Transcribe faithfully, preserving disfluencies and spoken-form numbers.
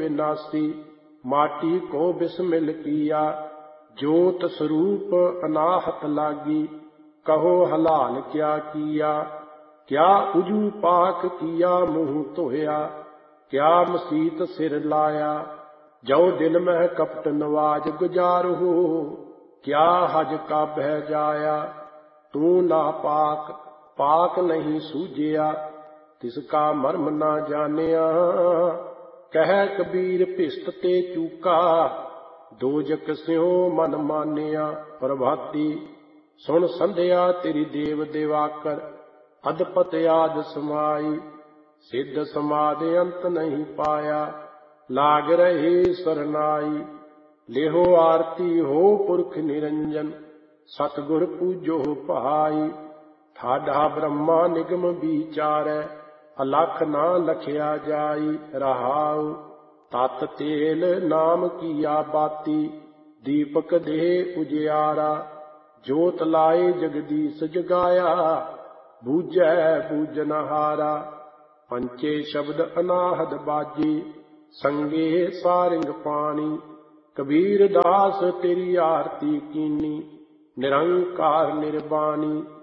विनाशी। माटी को बिस्मिल किया, जोत स्वरूप अनाहत लागी। कहो हलाल क्या किया, क्या उजू पाक किया मुँह धोया। क्या मसीत सिर लाया, जो दिल में कपट नवाज गुजार हो। क्या हज का बह जाया, तू ना पाक पाक नहीं सूझिया। तिसका मर्म ना जानिया, कह कबीर भिष्ट ते चूका। दोजक स्यों मन मानिया। प्रभाती सुन संध्या तेरी देव देवाकर। अदपत आद समाई, सिद्ध समाधि अंत नहीं पाया। लाग रहे सरनाई, लेहो आरती हो पुरख निरंजन। सतगुर पूजो पहाई, ठाडा ब्रह्मा निगम विचारै। अलख ना लखिया जाई रहाऊ। तत तेल नाम किया बाती, दीपक दे उजियारा। जोत लाए जगदीश जगाया, बूझै बूझनहारा। पंचे शब्द अनाहद बाजी, संगे सारिंग पानी। कबीर दास तेरी आरती कीनी, निरंकार निर्वाणी।